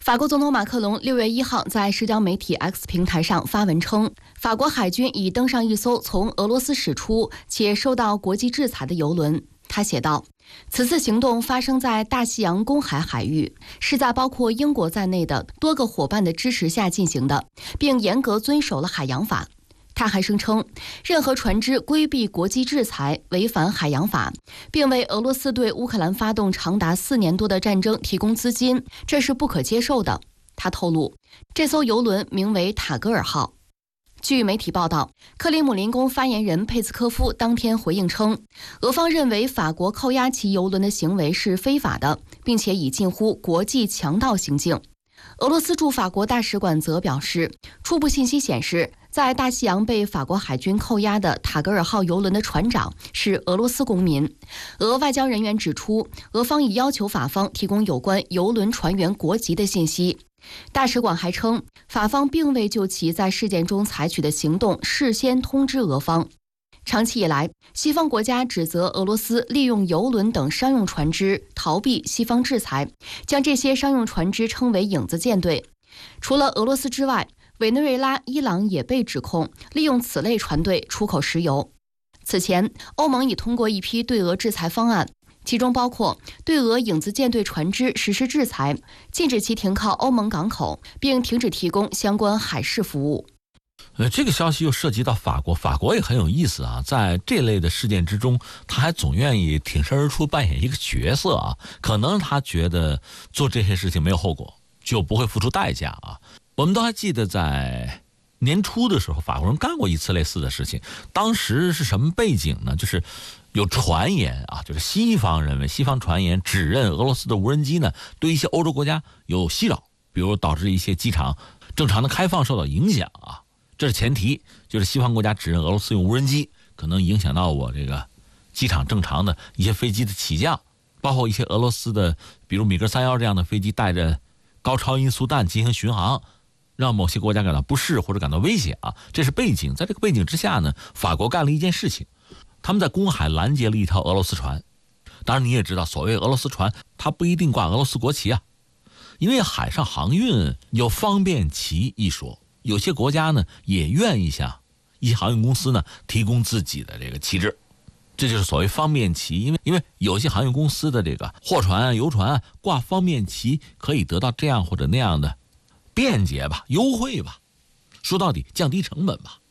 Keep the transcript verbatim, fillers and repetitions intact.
法国总统马克龙六月一号在社交媒体 X 平台上发文称，法国海军已登上一艘从俄罗斯驶出且受到国际制裁的油轮。他写道，此次行动发生在大西洋公海海域，是在包括英国在内的多个伙伴的支持下进行的，并严格遵守了海洋法。他还声称，任何船只规避国际制裁、违反海洋法，并为俄罗斯对乌克兰发动长达四年多的战争提供资金，这是不可接受的。他透露，这艘油轮名为塔格尔号。据媒体报道，克里姆林宫发言人佩斯科夫当天回应称，俄方认为法国扣押其油轮的行为是非法的，并且以近乎国际强盗行径。俄罗斯驻法国大使馆则表示，初步信息显示，在大西洋被法国海军扣押的塔格尔号油轮的船长是俄罗斯公民。俄外交人员指出，俄方已要求法方提供有关油轮船员国籍的信息。大使馆还称，法方并未就其在事件中采取的行动事先通知俄方。长期以来，西方国家指责俄罗斯利用油轮等商用船只逃避西方制裁，将这些商用船只称为影子舰队。除了俄罗斯之外，委内瑞拉、伊朗也被指控利用此类船队出口石油。此前，欧盟已通过一批对俄制裁方案，其中包括对俄影子舰队船只实施制裁，禁止其停靠欧盟港口，并停止提供相关海事服务。 呃，这个消息又涉及到法国，法国也很有意思啊，在这类的事件之中，他还总愿意挺身而出扮演一个角色啊，可能他觉得做这些事情没有后果，就不会付出代价啊。我们都还记得在年初的时候，法国人干过一次类似的事情，当时是什么背景呢？就是有传言啊，就是西方认为，西方传言指认俄罗斯的无人机呢，对一些欧洲国家有袭扰，比如导致一些机场正常的开放受到影响啊。这是前提，就是西方国家指认俄罗斯用无人机可能影响到我这个机场正常的一些飞机的起降，包括一些俄罗斯的比如米格三十一这样的飞机带着高超音速弹进行巡航，让某些国家感到不适或者感到威胁啊。这是背景。在这个背景之下呢，法国干了一件事情，他们在公海拦截了一条俄罗斯船。当然你也知道，所谓俄罗斯船它不一定挂俄罗斯国旗啊，因为海上航运有方便旗一说，有些国家呢也愿意向一些航运公司呢提供自己的这个旗帜，这就是所谓方便旗。因为因为有些航运公司的这个货船游船挂方便旗，可以得到这样或者那样的便捷吧、优惠吧，说到底降低成本吧。